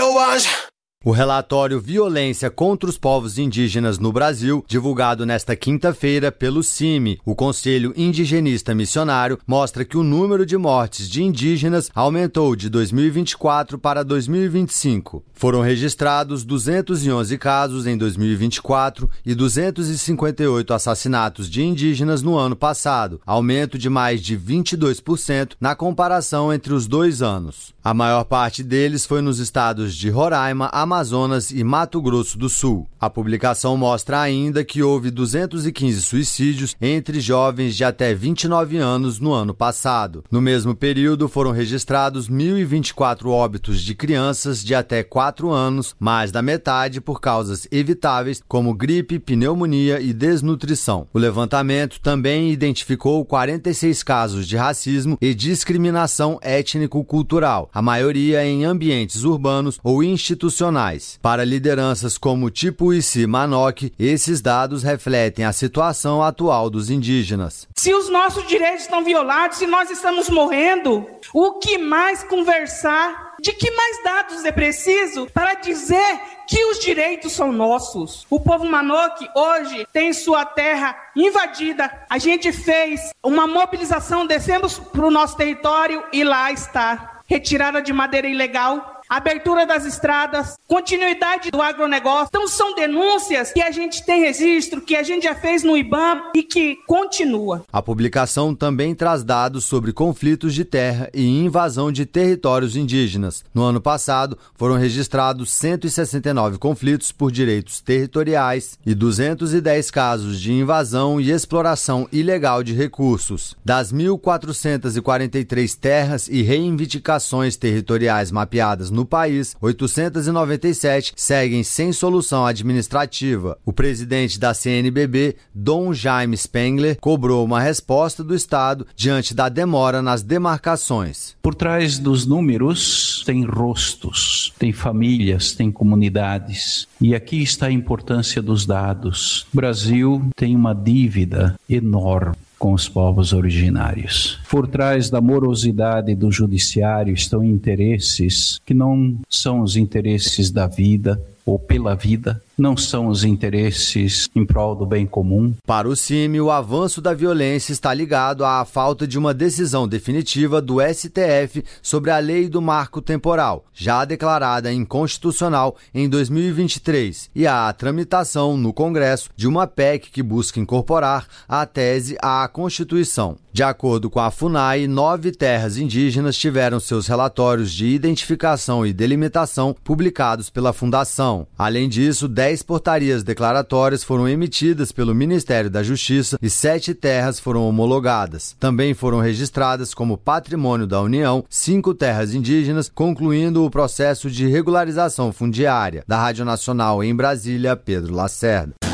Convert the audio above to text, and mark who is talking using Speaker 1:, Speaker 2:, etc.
Speaker 1: O relatório Violência contra os Povos Indígenas no Brasil, divulgado nesta quinta-feira pelo CIMI, o Conselho Indigenista Missionário, mostra que o número de mortes de indígenas aumentou de 2024 para 2025. Foram registrados 211 casos em 2024 e 258 assassinatos de indígenas no ano passado, aumento de mais de 22% na comparação entre os 2 anos. A maior parte deles foi nos estados de Roraima, Amazonas e Mato Grosso do Sul. A publicação mostra ainda que houve 215 suicídios entre jovens de até 29 anos no ano passado. No mesmo período, foram registrados 1.024 óbitos de crianças de até 4 anos, mais da metade por causas evitáveis, como gripe, pneumonia e desnutrição. O levantamento também identificou 46 casos de racismo e discriminação étnico-cultural, a maioria em ambientes urbanos ou institucionais. Para lideranças como Tipuici Manoque, esses dados refletem a situação atual dos indígenas.
Speaker 2: Se os nossos direitos estão violados, se nós estamos morrendo, o que mais conversar? De que mais dados é preciso para dizer que os direitos são nossos? O povo Manoque hoje tem sua terra invadida. A gente fez uma mobilização, descemos para o nosso território e lá está. Retirada de madeira ilegal, abertura das estradas, continuidade do agronegócio. Então são denúncias que a gente tem registro, que a gente já fez no IBAMA e que continua.
Speaker 1: A publicação também traz dados sobre conflitos de terra e invasão de territórios indígenas. No ano passado, foram registrados 169 conflitos por direitos territoriais e 210 casos de invasão e exploração ilegal de recursos. Das 1.443 terras e reivindicações territoriais mapeadas no país, 897 seguem sem solução administrativa. O presidente da CNBB, Dom Jaime Spengler, cobrou uma resposta do Estado diante da demora nas demarcações.
Speaker 3: Por trás dos números tem rostos, tem famílias, tem comunidades. E aqui está a importância dos dados. O Brasil tem uma dívida enorme com os povos originários. Por trás da morosidade do judiciário estão interesses que não são os interesses da vida ou pela vida, não são os interesses em prol do bem comum.
Speaker 1: Para o CIMI, o avanço da violência está ligado à falta de uma decisão definitiva do STF sobre a lei do marco temporal, já declarada inconstitucional em 2023, e à tramitação no Congresso de uma PEC que busca incorporar a tese à Constituição. De acordo com a FUNAI, 9 terras indígenas tiveram seus relatórios de identificação e delimitação publicados pela Fundação. Além disso, 10 portarias declaratórias foram emitidas pelo Ministério da Justiça e 7 terras foram homologadas. Também foram registradas como patrimônio da União 5 terras indígenas, concluindo o processo de regularização fundiária. Da Rádio Nacional em Brasília, Pedro Lacerda.